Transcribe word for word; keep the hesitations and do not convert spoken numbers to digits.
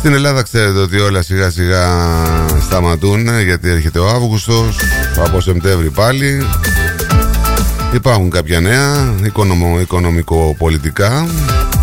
Στην Ελλάδα ξέρετε ότι όλα σιγά σιγά σταματούν, γιατί έρχεται ο Αύγουστος, από Σεπτέμβρη πάλι. Υπάρχουν κάποια νέα οικονομο, οικονομικο-πολιτικά.